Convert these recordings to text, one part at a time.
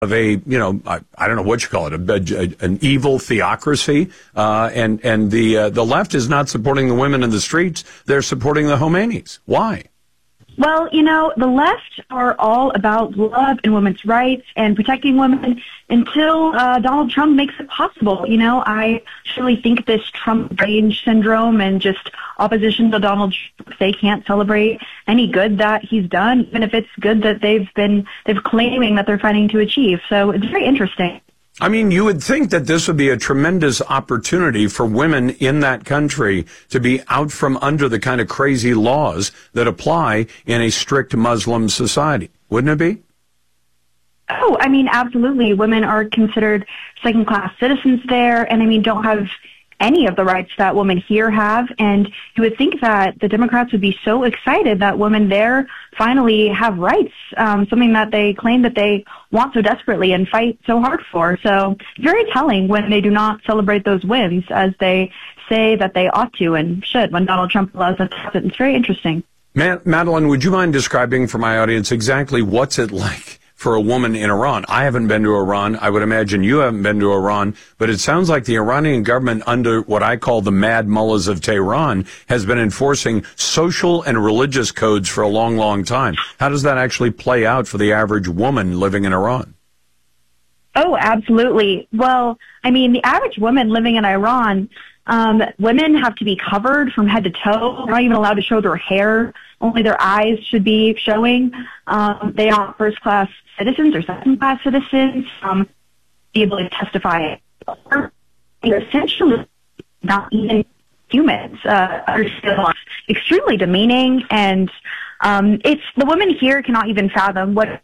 of a, I don't know what you call it, an evil theocracy, and the left is not supporting the women in the streets; they're supporting the Khomeinis. Why? Well, the left are all about love and women's rights and protecting women until Donald Trump makes it possible. I surely think this Trump rage syndrome and just opposition to Donald Trump, they can't celebrate any good that he's done, even if it's good that they've claiming that they're fighting to achieve. So it's very interesting. I mean, you would think that this would be a tremendous opportunity for women in that country to be out from under the kind of crazy laws that apply in a strict Muslim society. Wouldn't it be? Oh, I mean, absolutely. Women are considered second-class citizens there, and don't have any of the rights that women here have. And you would think that the Democrats would be so excited that women there finally have rights, something that they claim that they want so desperately and fight so hard for. So very telling when they do not celebrate those wins as they say that they ought to and should when Donald Trump allows us to have it. It's very interesting. Madeline, would you mind describing for my audience exactly what's it like for a woman in Iran? I haven't been to Iran. I would imagine you haven't been to Iran, but it sounds like the Iranian government, under what I call the mad mullahs of Tehran, has been enforcing social and religious codes for a long, long time. How does that actually play out for the average woman living in Iran? Oh, absolutely. Well, the average woman living in Iran, women have to be covered from head to toe. They're not even allowed to show their hair. Only their eyes should be showing. They are first-class citizens or second-class citizens. Be able to testify. They're essentially not even humans. Extremely demeaning, and it's the women here cannot even fathom what.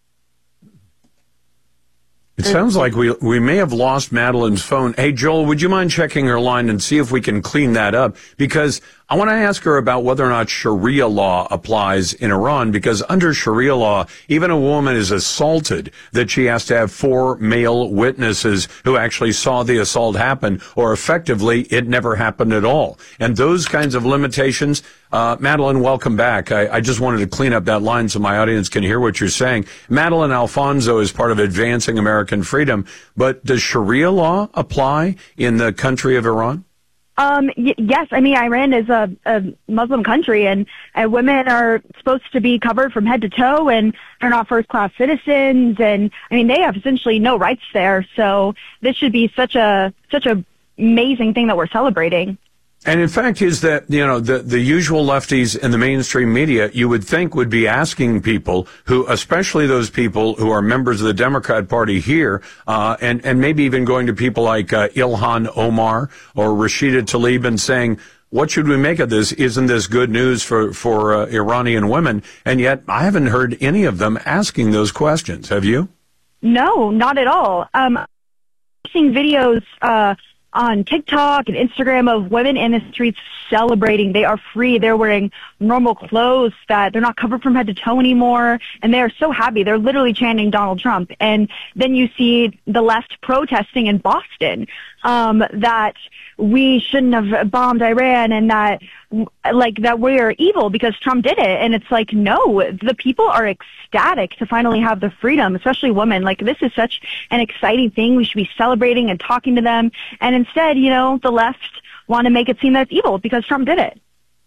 It sounds like we may have lost Madeline's phone. Hey, Joel, would you mind checking her line and see if we can clean that up? Because I want to ask her about whether or not Sharia law applies in Iran, because under Sharia law, even a woman is assaulted that she has to have 4 male witnesses who actually saw the assault happen, or effectively it never happened at all. And those kinds of limitations, Madeline, welcome back. I just wanted to clean up that line so my audience can hear what you're saying. Madeline Alfonso is part of Advancing American Freedom, but does Sharia law apply in the country of Iran? Yes. Iran is a Muslim country, and women are supposed to be covered from head to toe, and they're not first-class citizens, and they have essentially no rights there. So this should be such a amazing thing that we're celebrating. And in fact, is that, the usual lefties in the mainstream media, you would think would be asking people who, especially those people who are members of the Democrat Party here, and maybe even going to people like Ilhan Omar or Rashida Tlaib and saying, what should we make of this? Isn't this good news for Iranian women? And yet I haven't heard any of them asking those questions. Have you? No, not at all. I've seen videos, on TikTok and Instagram of women in the streets celebrating. They are free. They're wearing normal clothes, that they're not covered from head to toe anymore. And they are so happy. They're literally chanting Donald Trump. And then you see the left protesting in Boston, that we shouldn't have bombed Iran and that we're evil because Trump did it. And it's like, no, the people are ecstatic to finally have the freedom, especially women. This is such an exciting thing. We should be celebrating and talking to them. And instead, the left want to make it seem that it's evil because Trump did it.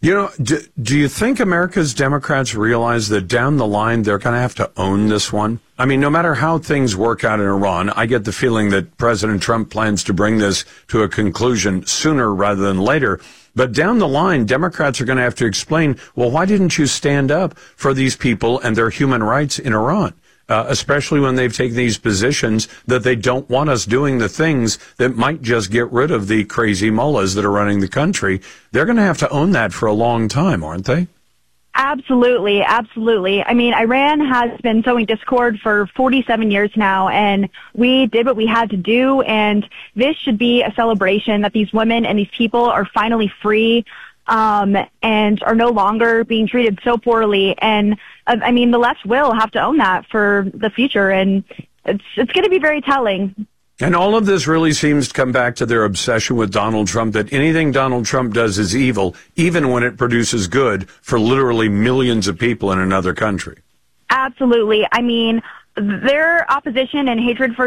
Do you think America's Democrats realize that down the line they're going to have to own this one? No matter how things work out in Iran, I get the feeling that President Trump plans to bring this to a conclusion sooner rather than later. But down the line, Democrats are going to have to explain, well, why didn't you stand up for these people and their human rights in Iran? Especially when they've taken these positions that they don't want us doing the things that might just get rid of the crazy mullahs that are running the country. They're going to have to own that for a long time, aren't they? Absolutely, absolutely. Iran has been sowing discord for 47 years now, and we did what we had to do, and this should be a celebration that these women and these people are finally free, and are no longer being treated so poorly. And the left will have to own that for the future, and it's going to be very telling. And all of this really seems to come back to their obsession with Donald Trump, that anything Donald Trump does is evil, even when it produces good for literally millions of people in another country. Absolutely. Their opposition and hatred for